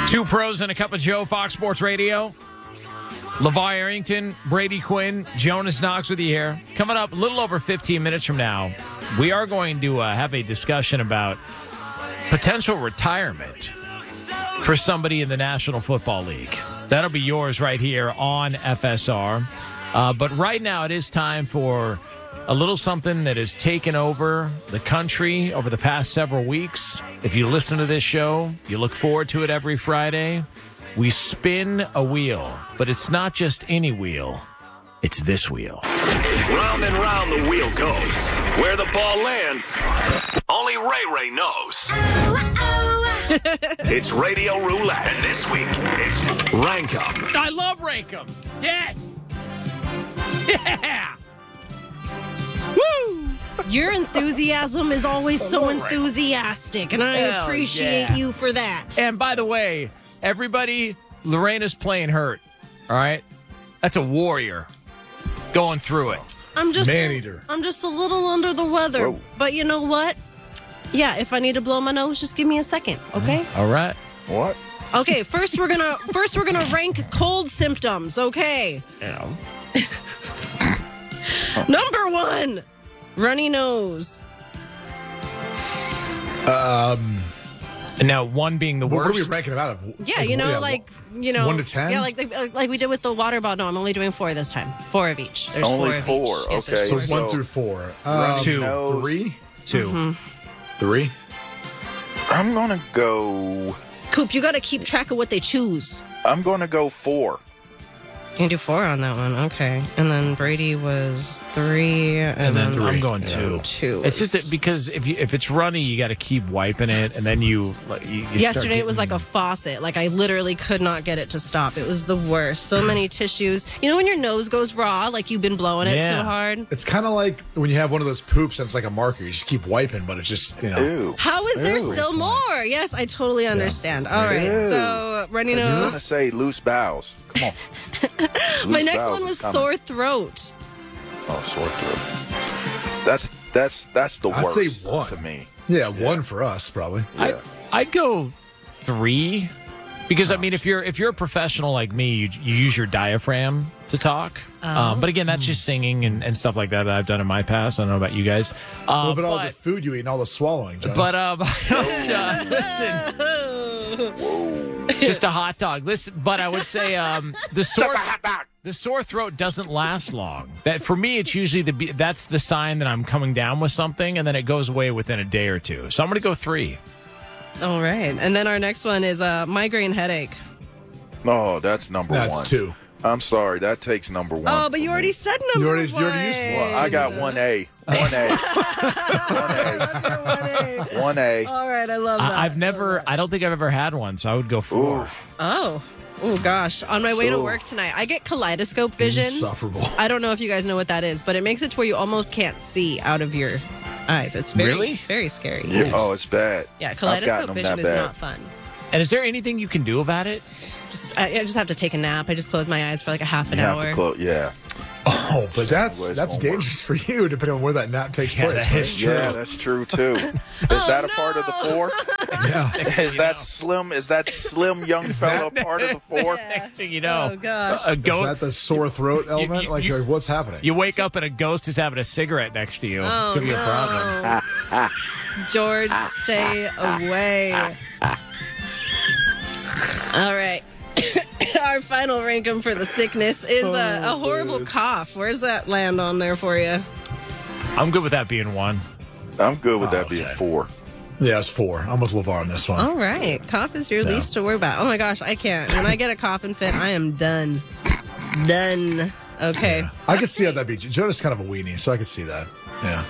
Two pros and a cup of Joe, Fox Sports Radio. LeVar Arrington, Brady Quinn, Jonas Knox with you here. Coming up a little over 15 minutes from now, we are going to have a discussion about potential retirement for somebody in the National Football League. That'll be yours right here on FSR. But right now it is time for a little something that has taken over the country over the past several weeks. If you listen to this show, you look forward to it every Friday. We spin a wheel, but it's not just any wheel. It's this wheel. Round and round the wheel goes. Where the ball lands, only Ray knows. It's Radio Roulette, and this week, it's Rankum. I love Rankum. Yes. Yeah. Woo! Your enthusiasm is always so enthusiastic, and I appreciate you for that. And by the way, everybody, Lorena's playing hurt. All right? That's a warrior going through it. Man-eater. I'm just a little under the weather. Whoa. But you know what? Yeah, if I need to blow my nose, just give me a second, okay? All right. What? Okay, first we're gonna rank cold symptoms, okay? Yeah. Number 1, runny nose. And now one being the worst. What are we ranking them out of? Yeah, 1 to 10? Yeah, like we did with the water bottle. No, I'm only doing 4 this time. 4 of each. There's Only 4 of 4, each. Yes, okay. there's 4 So of each. 1 through 4. Two. Nose. 3? 2. 3? I'm going to go... Coop, you got to keep track of what they choose. I'm going to go 4. You can do 4 on that one, okay. And then Brady was 3, And then three. I'm going Yeah. 2. 2. It's just that because if it's runny, you got to keep wiping it, and then you start Yesterday it was getting- like a faucet. Like I literally could not get it to stop. It was the worst. So many tissues. You know when your nose goes raw, like you've been blowing it so Yeah. hard? It's kind of like when you have one of those poops and it's like a marker. You just keep wiping, but it's just, Ew. How is there Ew. still more? Yes, I totally understand. All right. Ew. So runny You want to nose. say loose bowels. Come on. My Loose next bowels one is was coming. sore throat. Oh, sore throat. That's the I'd worst say 1. to me. Yeah, 1 for us, probably. I'd go 3 because I mean if you're a professional like me, you use your diaphragm to talk. But again, that's just singing and stuff like that I've done in my past. I don't know about you guys. What about all the food you eat and all the swallowing, Jonas? But listen, just a hot dog. Listen, but I would say the sore throat doesn't last long. That for me, it's usually that's the sign that I'm coming down with something, and then it goes away within a day or two. So I'm going to go 3. All right. And then our next one is migraine headache. No, that's number 1. That's 2. I'm sorry. That takes number 1. Oh, but you for already me. said number You already used one. Well, I got 1A. 1A. 1A. 1A. All right. I love that. I don't think I've ever had one, so I would go 4. Oof. Oh gosh. On my way to work tonight, I get kaleidoscope vision. Insufferable. I don't know if you guys know what that is, but it makes it to where you almost can't see out of your eyes. It's very scary. Yeah. Oh, it's bad. Yeah, I've kaleidoscope gotten them vision that is bad. not fun. And is there anything you can do about it? I just have to take a nap. I just close my eyes for like a half an You hour. have to close. Yeah. Oh, but that's Otherwise it won't dangerous for you, depending on where that nap takes Yeah, place. that is right? true. Yeah, that's true too. Is that a part of the 4? Yeah. Is that slim young fellow part of the 4? Next thing you know, Oh, gosh. a Is ghost. that the sore throat element? you- What's happening? You wake up and a ghost is having a cigarette next to you. Oh, Could be a problem. no. George, stay away. All right. Our final rankum for the sickness is a horrible cough. Where's that land on there for you? I'm good with that being 1. I'm good with that being okay. 4. Yeah, it's 4. I'm with LeVar on this one. All right. Cough is your least to worry about. Oh, my gosh. I can't. When I get a coughing fit, I am done. Done. Okay. Yeah. I could see how that'd be. Jonas is kind of a weenie, so I could see that. Yeah.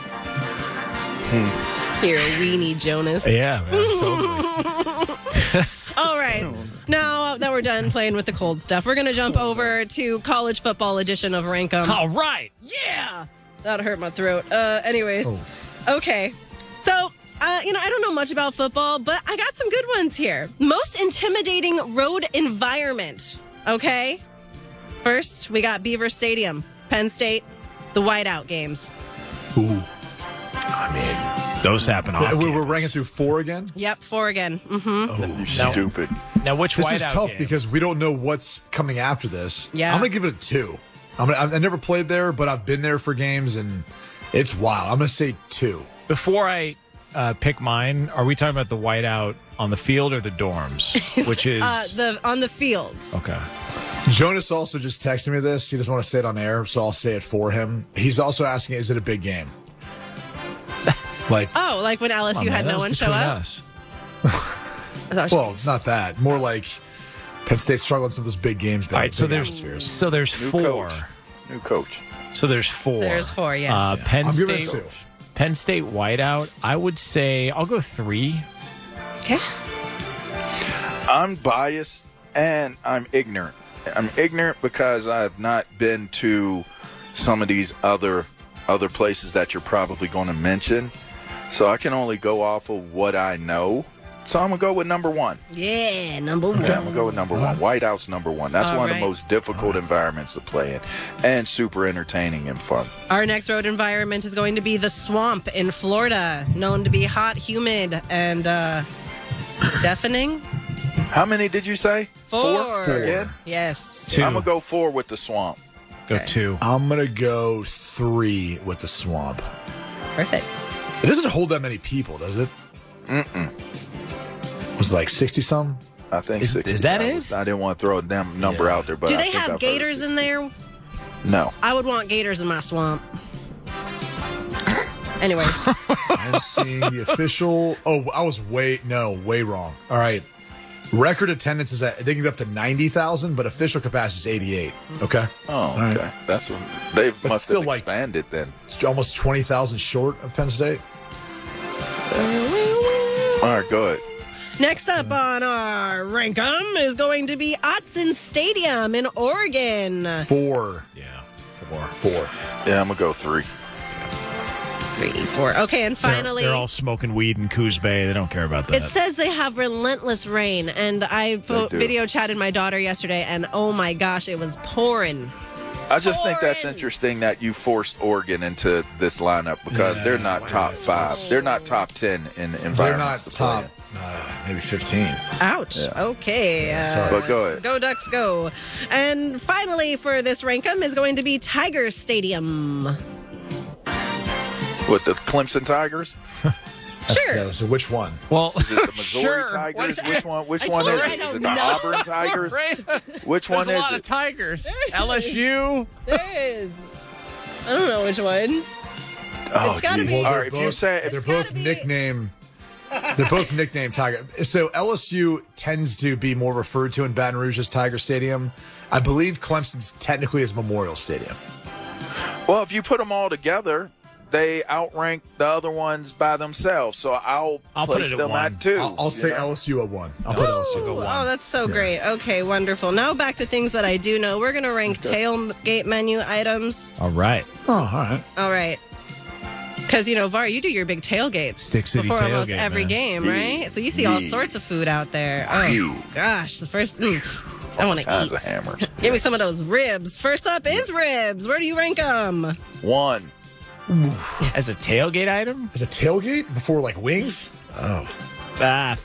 You're a weenie, Jonas. Yeah, man, totally. All right. Now that we're done playing with the cold stuff, we're going to jump over to college football edition of Rankum. All right. Yeah. That hurt my throat. Anyways. Okay. So, I don't know much about football, but I got some good ones here. Most intimidating road environment. Okay. First, we got Beaver Stadium, Penn State, the whiteout games. Ooh. I mean, Those happen often. We're ranking through 4 again. Yep, 4 again. You stupid. Now, which This whiteout is tough game? because we don't know what's coming after this. Yeah. I'm gonna give it a 2. I never played there, but I've been there for games, and it's wild. I'm gonna say 2. Before I pick mine, are we talking about the whiteout on the field or the dorms? Which is On the field. okay. Jonas also just texted me this. He doesn't want to say it on air, so I'll say it for him. He's also asking, is it a big game? Like, Oh, like when LSU Oh, had man, that no was one show between up? us. well, not that. More like Penn State struggled in some of those big games. All right, so big there's atmospheres. New 4. coach. New coach. So there's 4. There's 4, yes. Penn I'm giving it State. 2. Penn State whiteout. I would say I'll go 3. Okay. I'm biased and I'm ignorant. I'm ignorant because I have not been to some of these other places that you're probably going to mention. So I can only go off of what I know. So I'm going to go with number 1. Yeah, number 1. Okay, I'm going to go with number 1. Whiteout's number 1. That's All one of right. the most difficult environments to play in and super entertaining and fun. Our next road environment is going to be the Swamp in Florida, known to be hot, humid, and deafening. How many did you say? 4. Again? Yes. 2. I'm going to go 4 with the Swamp. Go Okay. 2. I'm going to go 3 with the Swamp. Perfect. It doesn't hold that many people, does it? Mm-mm. Was it like 60-some? I think Is 60. that it? I didn't want to throw a damn number out there, but Do I they think have I've heard gators in 60. there? No. I would want gators in my swamp. Anyways. I'm seeing the official. Oh, I was way wrong. All right. Record attendance is at, they can get up to 90,000, but official capacity is 88. Okay. Oh, All right. okay. That's what they But must still, have like- expanded then. It's almost 20,000 short of Penn State. All right, go ahead. Next up on our Rankum is going to be Autzen Stadium in Oregon. 4. Yeah. 4. Yeah, I'm gonna go 3. 3, 4. Okay, and finally, They're all smoking weed in Coos Bay. They don't care about that. it says they have relentless rain. And I do. video chatted my daughter yesterday, and oh my gosh, it was pouring. I just think that's Oregon. interesting that you forced Oregon into this lineup because Yeah, they're not top 5. They're not top 10 in They're environments not to play top, in. maybe 15. Ouch. Okay. sorry. But go ahead. Go Ducks, go. And finally for this Rankum is going to be Tiger Stadium. With the Clemson Tigers? Sure. Yeah, so which one? Well, Is it the Missouri sure. Tigers? Which one? Which I one told is her I it? Is don't it the know. Auburn Tigers? Which one There's a is lot it? of Tigers. LSU. There is. I don't know which ones. Oh, It's gotta geez. be- All right, if you say they're if, both gotta be- nickname. They're both nicknamed Tiger. So LSU tends to be more referred to in Baton Rouge as Tiger Stadium. I believe Clemson's technically is Memorial Stadium. well, if you put them all together, they outrank the other ones by themselves. So I'll I'll put place it at them 1. at 2. I'll say you know? LSU at 1. I'll put LSU. Ooh, oh, that's so great. Okay, wonderful. Now back to things that I do know. We're going to rank tailgate menu items. All right. Oh, all right. All right. Because, Var, you do your big tailgates Stick City before almost tailgate, every man. game, right? So you see all Yeah. sorts of food out there. Oh, Yeah. gosh. The first... I want to Kinds eat. of hammers. Give me some of those ribs. First up is ribs. Where do you rank them? 1. As a tailgate item? As a tailgate before like wings? Oh,